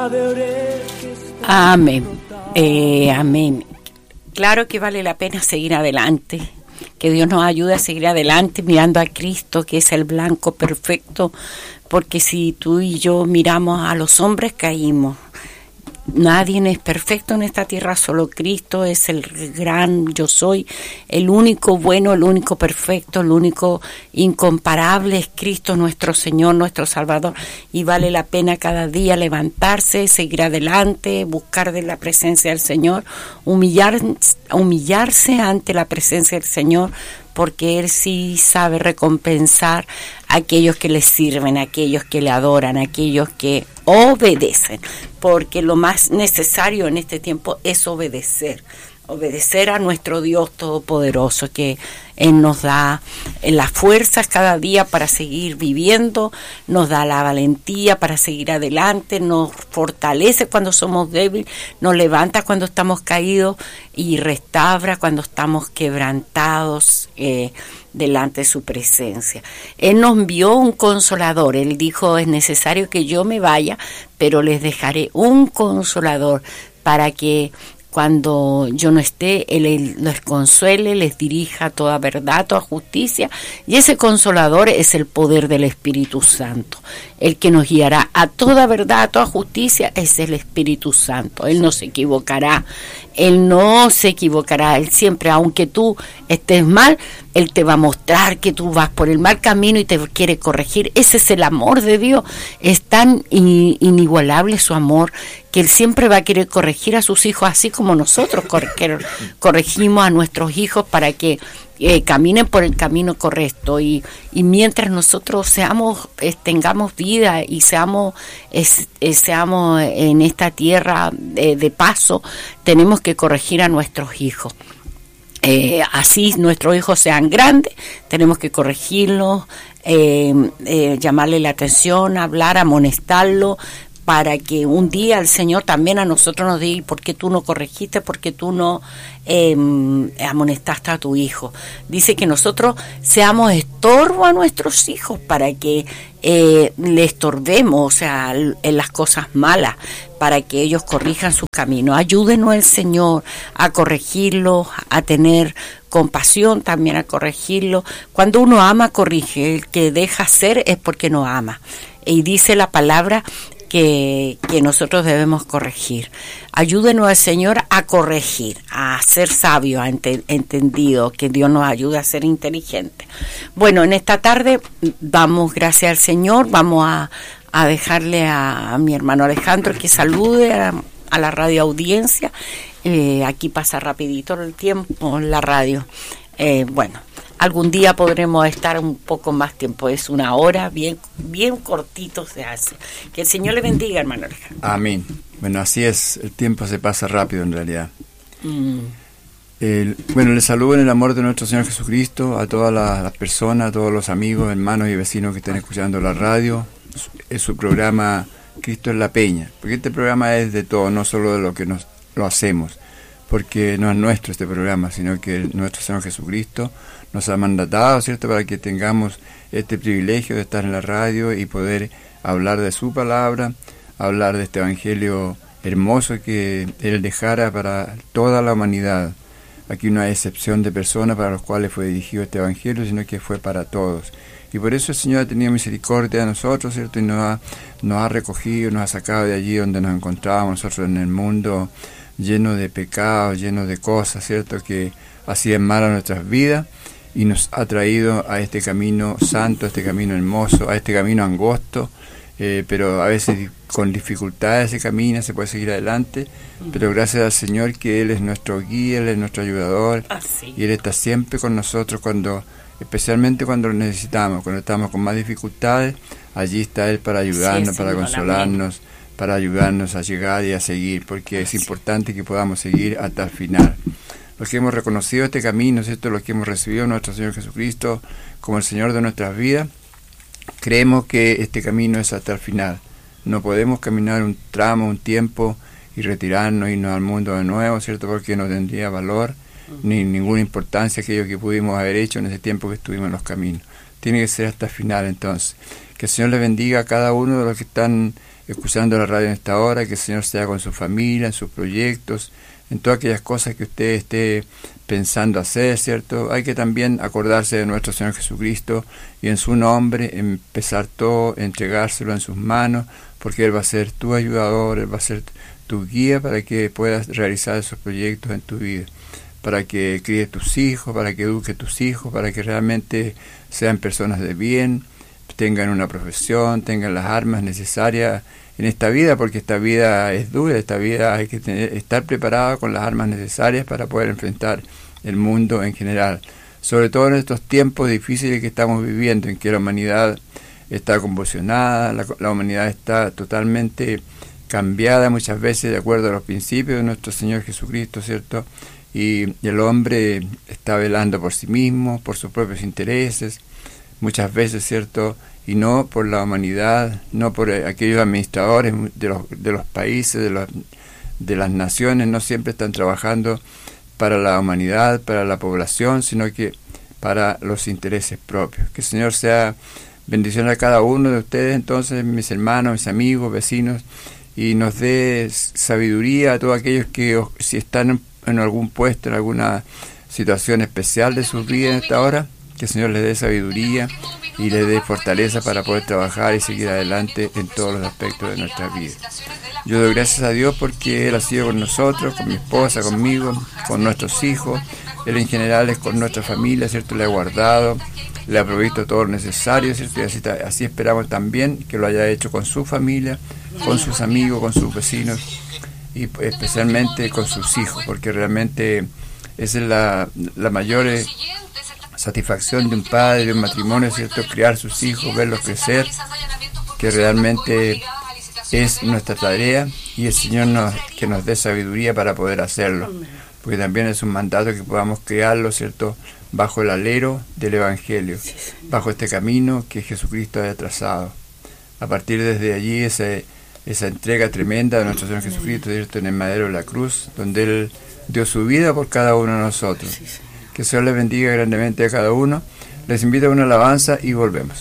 Amén. Amén. Claro que vale la pena seguir adelante, que Dios nos ayude a seguir adelante mirando a Cristo, que es el blanco perfecto, porque si tú y yo miramos a los hombres caímos. Nadie es perfecto en esta tierra, solo Cristo es el gran yo soy, el único bueno, el único perfecto, el único incomparable es Cristo nuestro Señor, nuestro Salvador, y vale la pena cada día levantarse, seguir adelante, buscar de la presencia del Señor, humillarse ante la presencia del Señor, porque Él sí sabe recompensar a aquellos que le sirven, a aquellos que le adoran, a aquellos que obedecen, porque lo más necesario en este tiempo es obedecer a nuestro Dios Todopoderoso, que Él nos da las fuerzas cada día para seguir viviendo, nos da la valentía para seguir adelante, nos fortalece cuando somos débiles, nos levanta cuando estamos caídos y restaura cuando estamos quebrantados delante de su presencia. Él nos envió un consolador, Él dijo, es necesario que yo me vaya, pero les dejaré un consolador para que cuando yo no esté, Él les consuele, les dirija toda verdad, toda justicia, y ese consolador es el poder del Espíritu Santo. El que nos guiará a toda verdad, a toda justicia, es el Espíritu Santo. Él no se equivocará, Él siempre, aunque tú estés mal, Él te va a mostrar que tú vas por el mal camino y te quiere corregir. Ese es el amor de Dios, es tan inigualable su amor, que Él siempre va a querer corregir a sus hijos, así como nosotros corregimos a nuestros hijos para que caminen por el camino correcto, y mientras nosotros tengamos vida y seamos en esta tierra de paso, tenemos que corregir a nuestros hijos. Así nuestros hijos sean grandes, tenemos que corregirlos, llamarle la atención, hablar, amonestarlos, para que un día el Señor también a nosotros nos diga, ¿por qué tú no corregiste? ¿Por qué tú no amonestaste a tu hijo? Dice que nosotros seamos estorbo a nuestros hijos para que le estorbemos, o sea, en las cosas malas, para que ellos corrijan su camino. Ayúdenos el Señor a corregirlos, a tener compasión también, a corregirlos. Cuando uno ama, corrige. El que deja hacer es porque no ama. Y dice la palabra que nosotros debemos corregir. Ayúdenos al Señor a corregir, a ser sabio, a entendido, que Dios nos ayude a ser inteligente. Bueno, en esta tarde vamos, gracias al Señor, vamos a dejarle a mi hermano Alejandro que salude a la radio audiencia. Aquí pasa rapidito el tiempo en la radio. Bueno, algún día podremos estar un poco más tiempo, es una hora, bien cortito se hace. Que el Señor le bendiga, hermano Alejandro. Amén. Bueno, así es, el tiempo se pasa rápido en realidad. Bueno, les saludo en el amor de nuestro Señor Jesucristo a todas las personas, a todos los amigos, hermanos y vecinos que estén escuchando la radio. Es su programa Cristo en la Peña, porque este programa es de todo, no solo de lo que lo hacemos, porque no es nuestro este programa, sino que nuestro Señor Jesucristo nos ha mandatado, ¿cierto?, para que tengamos este privilegio de estar en la radio y poder hablar de su palabra, hablar de este evangelio hermoso que Él dejara para toda la humanidad. Aquí no hay excepción de personas para los cuales fue dirigido este evangelio, sino que fue para todos. Y por eso el Señor ha tenido misericordia de nosotros, ¿cierto?, y nos ha recogido, nos ha sacado de allí donde nos encontrábamos nosotros en el mundo lleno de pecados, lleno de cosas, ¿cierto?, que hacían mal a nuestras vidas, y nos ha traído a este camino santo, a este camino hermoso, a este camino angosto, pero a veces con dificultades se camina, se puede seguir adelante, pero gracias al Señor que Él es nuestro guía, Él es nuestro ayudador, y Él está siempre con nosotros, especialmente cuando lo necesitamos, cuando estamos con más dificultades, allí está Él para ayudarnos, para consolarnos, para ayudarnos a llegar y a seguir, porque es importante que podamos seguir hasta el final. Los que hemos reconocido este camino, ¿cierto?, los que hemos recibido a nuestro Señor Jesucristo como el Señor de nuestras vidas, creemos que este camino es hasta el final. No podemos caminar un tramo, un tiempo y retirarnos, irnos al mundo de nuevo, ¿cierto?, porque no tendría valor ni ninguna importancia aquello que pudimos haber hecho en ese tiempo que estuvimos en los caminos. Tiene que ser hasta el final, entonces. Que el Señor les bendiga a cada uno de los que están escuchando la radio en esta hora, que el Señor sea con su familia, en sus proyectos, en todas aquellas cosas que usted esté pensando hacer, ¿cierto? Hay que también acordarse de nuestro Señor Jesucristo y en su nombre empezar todo, entregárselo en sus manos, porque Él va a ser tu ayudador, Él va a ser tu guía para que puedas realizar esos proyectos en tu vida, para que críes tus hijos, para que eduques tus hijos, para que realmente sean personas de bien, tengan una profesión, tengan las armas necesarias en esta vida, porque esta vida es dura, esta vida hay que estar preparado con las armas necesarias para poder enfrentar el mundo en general, sobre todo en estos tiempos difíciles que estamos viviendo, en que la humanidad está convulsionada, la humanidad está totalmente cambiada muchas veces de acuerdo a los principios de nuestro Señor Jesucristo, ¿cierto? Y el hombre está velando por sí mismo, por sus propios intereses, muchas veces, ¿cierto?, y no por la humanidad, no por aquellos administradores de los países, de las naciones, no siempre están trabajando para la humanidad, para la población, sino que para los intereses propios. Que el Señor sea bendición a cada uno de ustedes, entonces, mis hermanos, mis amigos, vecinos, y nos dé sabiduría a todos aquellos que, si están en algún puesto, en alguna situación especial de su vida en esta hora, que el Señor les dé sabiduría y les dé fortaleza para poder trabajar y seguir adelante en todos los aspectos de nuestra vida. Yo doy gracias a Dios porque Él ha sido con nosotros, con mi esposa, conmigo, con nuestros hijos. Él en general es con nuestra familia, ¿cierto? Le ha guardado, le ha provisto todo lo necesario, ¿cierto? Y así esperamos también que lo haya hecho con su familia, con sus amigos, con sus vecinos y especialmente con sus hijos, porque realmente esa es la mayor satisfacción de un padre, de un matrimonio, ¿cierto? Criar sus hijos, verlos crecer, que realmente es nuestra tarea, y el Señor que nos dé sabiduría para poder hacerlo, porque también es un mandato que podamos criarlo, ¿cierto?, bajo el alero del Evangelio, bajo este camino que Jesucristo ha trazado. A partir desde allí, esa entrega tremenda de nuestro Señor Jesucristo, ¿cierto?, en el madero de la cruz, donde Él dio su vida por cada uno de nosotros. Que el Señor les bendiga grandemente a cada uno. Les invito a una alabanza y volvemos.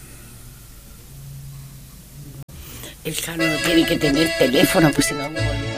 El Jano no tiene que tener teléfono, pues si no...